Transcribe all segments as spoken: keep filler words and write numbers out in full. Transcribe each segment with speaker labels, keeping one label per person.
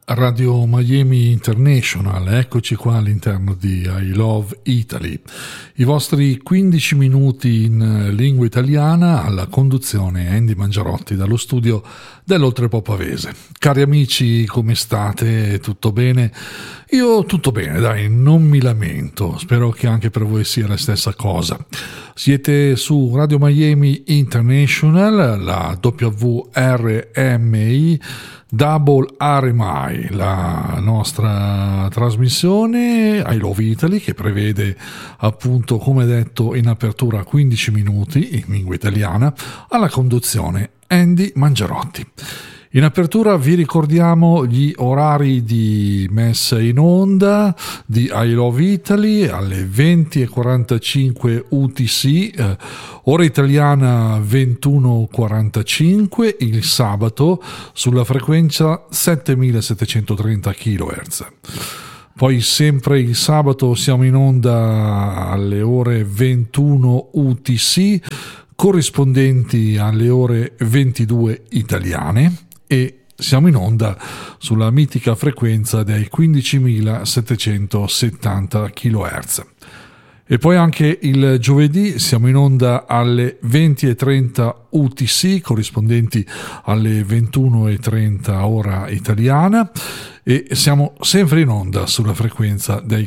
Speaker 1: Radio Miami International, eccoci qua all'interno di I Love Italy, i vostri quindici minuti in lingua italiana, alla conduzione Andy Mangiarotti dallo studio dell'Oltrepo Pavese. Cari amici, come state? Tutto bene? Io tutto bene, dai, non mi lamento, spero che anche per voi sia la stessa cosa. Siete su Radio Miami International, la W R M I Double R M I, la nostra trasmissione I Love Italy, che prevede appunto, come detto in apertura, quindici minuti in lingua italiana, alla conduzione Andy Mangiarotti. In apertura vi ricordiamo gli orari di messa in onda di I Love Italy alle venti e quarantacinque U T C, eh, ora italiana ventuno e quarantacinque, il sabato sulla frequenza settemilasettecentotrenta chilohertz. Poi sempre il sabato siamo in onda alle ore ventuno U T C, corrispondenti alle ore ventidue italiane, e siamo in onda sulla mitica frequenza dei quindicimilasettecentosettanta chilohertz. E poi anche il giovedì siamo in onda alle venti e trenta U T C, corrispondenti alle ventuno e trenta ora italiana, e siamo sempre in onda sulla frequenza dei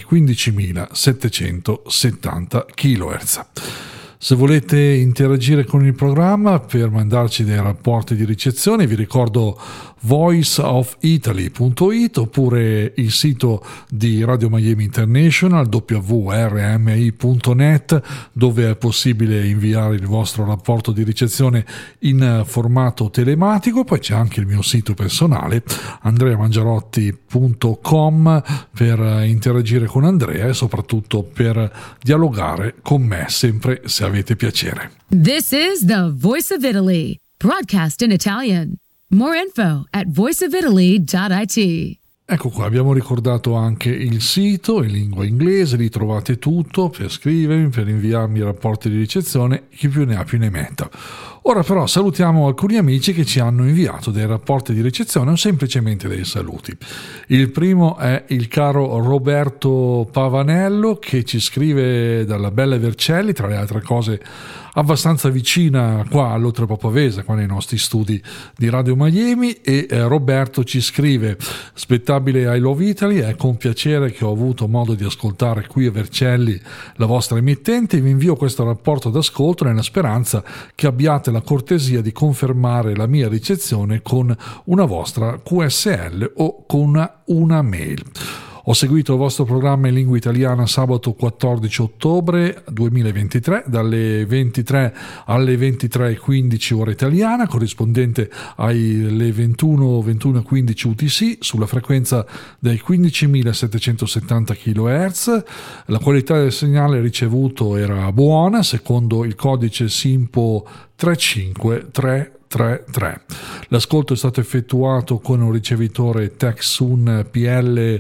Speaker 1: quindicimilasettecentosettanta chilohertz. Se volete interagire con il programma per mandarci dei rapporti di ricezione, vi ricordo voice of italy punto it oppure il sito di Radio Miami International w r m i punto net, dove è possibile inviare il vostro rapporto di ricezione in formato telematico. Poi c'è anche il mio sito personale andrea mangiarotti punto com per interagire con Andrea e soprattutto per dialogare con me, sempre se avete piacere.
Speaker 2: This is the Voice of Italy, broadcast in Italian. More info at voice of italy dot I T.
Speaker 1: Ecco qua, abbiamo ricordato anche il sito in lingua inglese, lì trovate tutto per scrivermi, per inviarmi i rapporti di ricezione, chi più ne ha più ne metta. Ora però salutiamo alcuni amici che ci hanno inviato dei rapporti di ricezione o semplicemente dei saluti. Il primo è il caro Roberto Pavanello, che ci scrive dalla bella Vercelli, tra le altre cose abbastanza vicina qua all'Oltrepo Pavese, qua nei nostri studi di Radio Miami, e eh, Roberto ci scrive: spettabile I Love Italy, è con piacere che ho avuto modo di ascoltare qui a Vercelli la vostra emittente, vi invio questo rapporto d'ascolto nella speranza che abbiate la cortesia di confermare la mia ricezione con una vostra Q S L o con una, una mail. Ho seguito il vostro programma in lingua italiana sabato quattordici ottobre duemilaventitré dalle ventitré alle ventitré e quindici ora italiana, corrispondente alle ventuno, ventuno e quindici U T C sulla frequenza dei quindicimilasettecentosettanta chilohertz. La qualità del segnale ricevuto era buona, secondo il codice SINPO tre cinque tre tre tre. L'ascolto è stato effettuato con un ricevitore Tecsun P L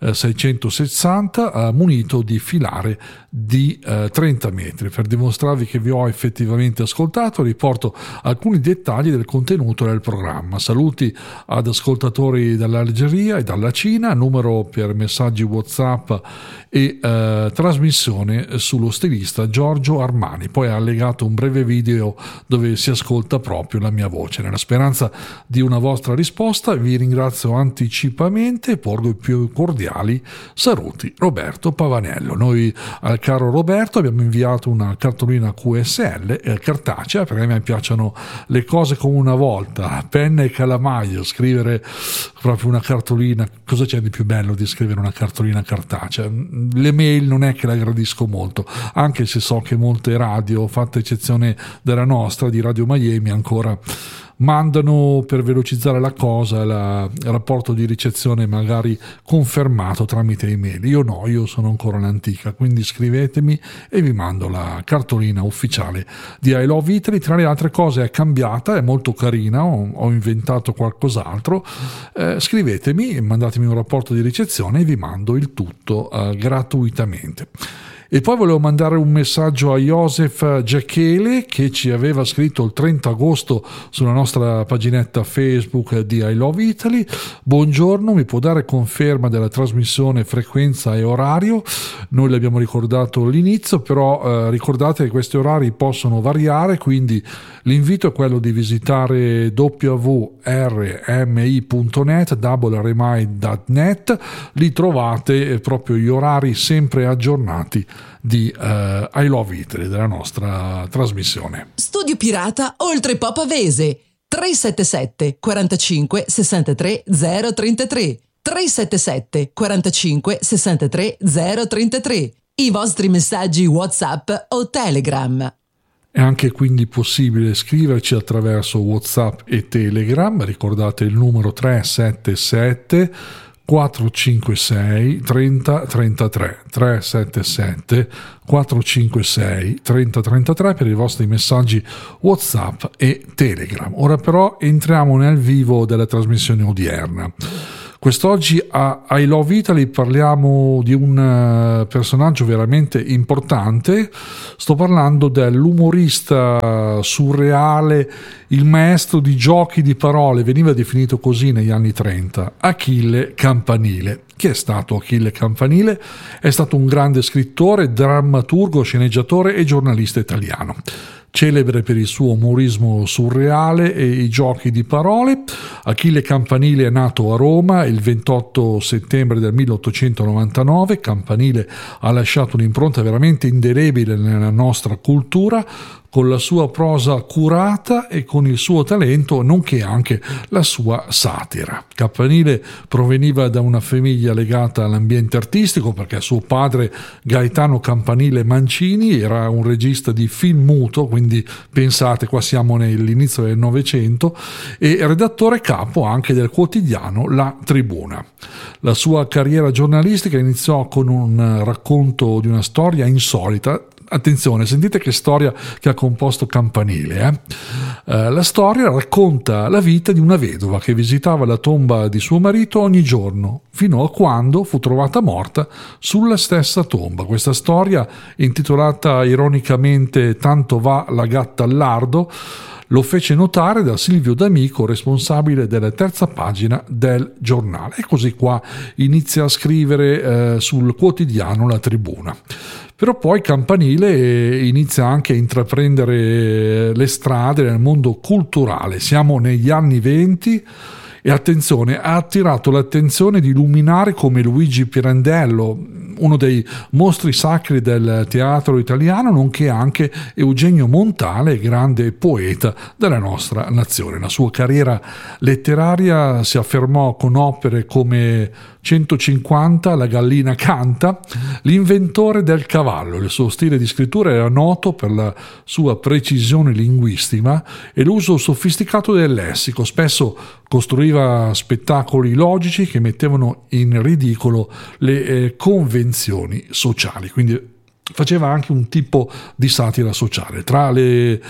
Speaker 1: seicentosessanta munito di filare di eh, trenta metri. Per dimostrarvi che vi ho effettivamente ascoltato, riporto alcuni dettagli del contenuto del programma. Saluti ad ascoltatori dall'Algeria e dalla Cina, numero per messaggi WhatsApp e eh, trasmissione sullo stilista Giorgio Armani. Poi ha allegato un breve video dove si ascolta proprio la mia voce. Nella speranza di una vostra risposta vi ringrazio anticipamente e porgo i più cordiali saluti. Roberto Pavanello. Noi al caro Roberto abbiamo inviato una cartolina Q S L eh, cartacea, perché a me piacciono le cose come una volta, penna e calamaio, scrivere proprio una cartolina. Cosa c'è di più bello di scrivere una cartolina cartacea? Le mail non è che la gradisco molto, anche se so che molte radio, fatta eccezione della nostra di Radio Miami, ancora mandano per velocizzare la cosa la, il rapporto di ricezione magari confermato tramite email. Io no, io sono ancora l'antica, quindi scrivetemi e vi mando la cartolina ufficiale di I Love Italy. Tra le altre cose è cambiata, è molto carina, ho, ho inventato qualcos'altro. Eh, scrivetemi, mandatemi un rapporto di ricezione e vi mando il tutto eh, gratuitamente. E poi volevo mandare un messaggio a Joseph Giachele, che ci aveva scritto il trenta agosto sulla nostra paginetta Facebook di I Love Italy. Buongiorno, mi può dare conferma della trasmissione, frequenza e orario? Noi l'abbiamo ricordato all'inizio, però eh, ricordate che questi orari possono variare, quindi l'invito è quello di visitare w w w punto r m i punto net, w r m i punto net. Lì trovate proprio gli orari sempre aggiornati di uh, I Love Italy, della nostra trasmissione.
Speaker 3: Studio Pirata oltre Pop Avese tre sette sette quarantacinque sessantatré zero trentatré tre sette sette quarantacinque sessantatré zero trentatré. I vostri messaggi WhatsApp o Telegram.
Speaker 1: È anche quindi possibile scriverci attraverso WhatsApp e Telegram. Ricordate il numero tre sette sette quattro cinque sei trenta trentatré tre sette sette quattro cinque sei trenta trentatré per i vostri messaggi WhatsApp e Telegram. Ora però entriamo nel vivo della trasmissione odierna. Quest'oggi a I Love Italy parliamo di un personaggio veramente importante. Sto parlando dell'umorista surreale, il maestro di giochi di parole, veniva definito così negli anni trenta, Achille Campanile. Chi è stato Achille Campanile? È stato un grande scrittore, drammaturgo, sceneggiatore e giornalista italiano. Celebre per il suo umorismo surreale e i giochi di parole, Achille Campanile è nato a Roma il ventotto settembre del milleottocentonovantanove. Campanile ha lasciato un'impronta veramente indelebile nella nostra cultura, con la sua prosa curata e con il suo talento, nonché anche la sua satira. Campanile proveniva da una famiglia legata all'ambiente artistico, perché suo padre, Gaetano Campanile Mancini, era un regista di film muto, quindi pensate, qua siamo nell'inizio del Novecento, e redattore capo anche del quotidiano La Tribuna. La sua carriera giornalistica iniziò con un racconto di una storia insolita. Attenzione, sentite che storia che ha composto Campanile. Eh? Eh, la storia racconta la vita di una vedova che visitava la tomba di suo marito ogni giorno, fino a quando fu trovata morta sulla stessa tomba. Questa storia, intitolata ironicamente Tanto va la gatta al lardo, lo fece notare da Silvio D'Amico, responsabile della terza pagina del giornale. E così qua inizia a scrivere eh, sul quotidiano La Tribuna. Però poi Campanile inizia anche a intraprendere le strade nel mondo culturale. Siamo negli anni venti e attenzione, ha attirato l'attenzione di luminari come Luigi Pirandello, uno dei mostri sacri del teatro italiano, nonché anche Eugenio Montale, grande poeta della nostra nazione. La sua carriera letteraria si affermò con opere come centocinquanta, La gallina canta, L'inventore del cavallo. Il suo stile di scrittura era noto per la sua precisione linguistica e l'uso sofisticato del lessico. Spesso costruiva spettacoli logici che mettevano in ridicolo le eh, convenzioni sociali, quindi faceva anche un tipo di satira sociale. Tra le,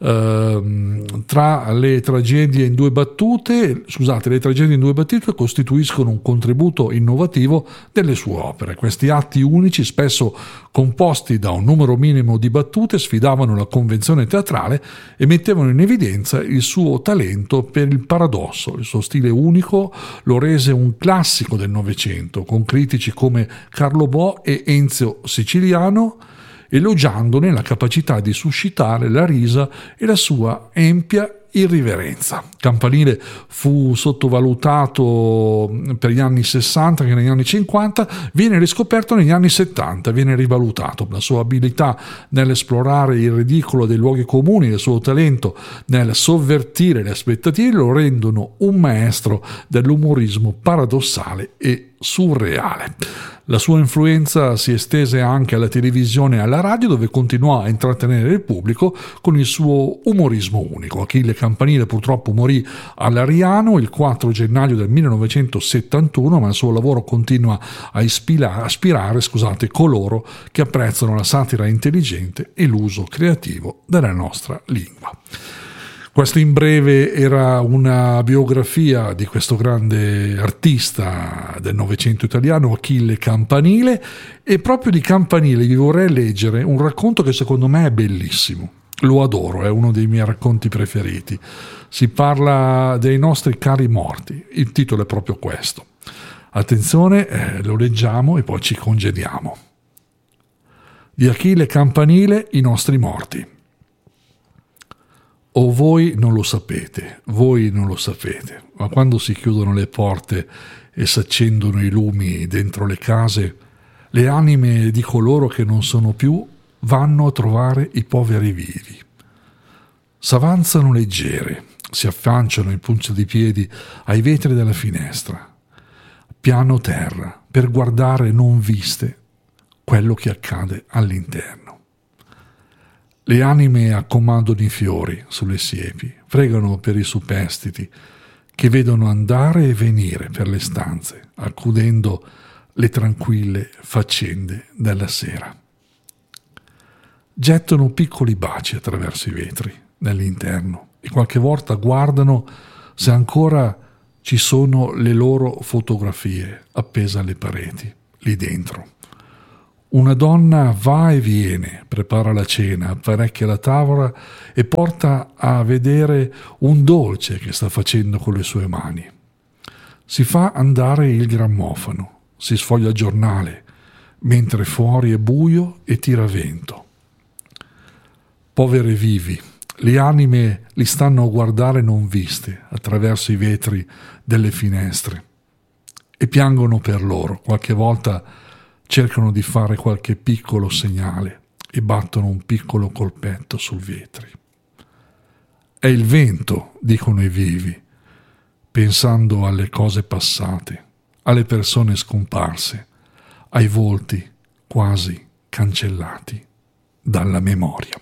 Speaker 1: eh, tra le tragedie in due battute, scusate, le tragedie in due battute costituiscono un contributo innovativo delle sue opere. Questi atti unici, spesso composti da un numero minimo di battute, sfidavano la convenzione teatrale e mettevano in evidenza il suo talento per il paradosso. Il suo stile unico lo rese un classico del Novecento, con critici come Carlo Bo e Enzio Siciliano, elogiandone la capacità di suscitare la risa e la sua ampia irriverenza. Campanile fu sottovalutato per gli anni sessanta, che negli anni cinquanta viene riscoperto negli anni settanta, viene rivalutato. La sua abilità nell'esplorare il ridicolo dei luoghi comuni e il suo talento nel sovvertire le aspettative lo rendono un maestro dell'umorismo paradossale e surreale. La sua influenza si estese anche alla televisione e alla radio, dove continuò a intrattenere il pubblico con il suo umorismo unico. Achille Campanile purtroppo morì all'Ariano il quattro gennaio del millenovecentosettantuno, ma il suo lavoro continua a ispirare, aspirare, scusate, coloro che apprezzano la satira intelligente e l'uso creativo della nostra lingua. Questo in breve era una biografia di questo grande artista del Novecento italiano, Achille Campanile, e proprio di Campanile vi vorrei leggere un racconto che secondo me è bellissimo. Lo adoro, è uno dei miei racconti preferiti. Si parla dei nostri cari morti. Il titolo è proprio questo. Attenzione, eh, lo leggiamo e poi ci congediamo. Di Achille Campanile, I nostri morti. O voi non lo sapete, voi non lo sapete, ma quando si chiudono le porte e si accendono i lumi dentro le case, le anime di coloro che non sono più vanno a trovare i poveri vivi. S'avanzano leggere, si affacciano in punta di piedi ai vetri della finestra, piano terra, per guardare non viste quello che accade all'interno. Le anime accomandano i fiori sulle siepi, pregano per i superstiti che vedono andare e venire per le stanze, accudendo le tranquille faccende della sera. Gettano piccoli baci attraverso i vetri nell'interno e qualche volta guardano se ancora ci sono le loro fotografie appese alle pareti, lì dentro. Una donna va e viene, prepara la cena, apparecchia la tavola e porta a vedere un dolce che sta facendo con le sue mani. Si fa andare il grammofono, si sfoglia il giornale, mentre fuori è buio e tira vento. Poveri vivi, le anime li stanno a guardare non viste attraverso i vetri delle finestre e piangono per loro, qualche volta cercano di fare qualche piccolo segnale e battono un piccolo colpetto sul vetri. È il vento, dicono i vivi, pensando alle cose passate, alle persone scomparse, ai volti quasi cancellati dalla memoria.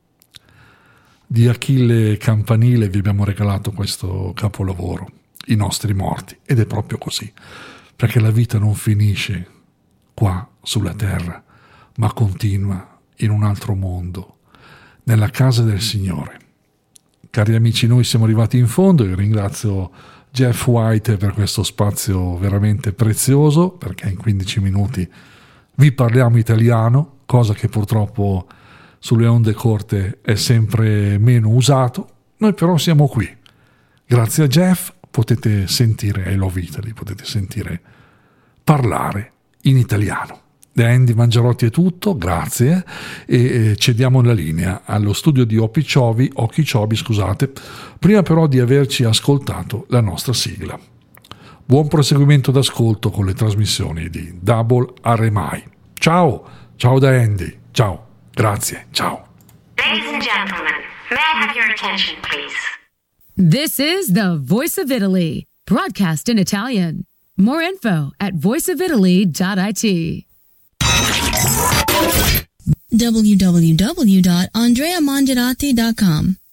Speaker 1: Di Achille Campanile vi abbiamo regalato questo capolavoro, I nostri morti, ed è proprio così, perché la vita non finisce qua sulla terra, ma continua in un altro mondo, nella casa del Signore. Cari amici, noi siamo arrivati in fondo. Io ringrazio Jeff White per questo spazio veramente prezioso, perché in quindici minuti vi parliamo italiano, cosa che purtroppo sulle onde corte è sempre meno usato. Noi però siamo qui. Grazie a Jeff potete sentire I Love Italy, potete sentire parlare in italiano. Da Andy Mangiarotti è tutto, grazie, e cediamo la linea allo studio di Oppiciovi, Occhiciovi, scusate, prima però di averci ascoltato la nostra sigla. Buon proseguimento d'ascolto con le trasmissioni di Double R M I. Ciao, ciao da Andy, ciao, grazie, ciao.
Speaker 4: Ladies and gentlemen, may I have your attention, please?
Speaker 2: This is the Voice of Italy, broadcast in Italian. More info at voice of italy dot it.
Speaker 5: w w w dot andrea mangiarotti dot com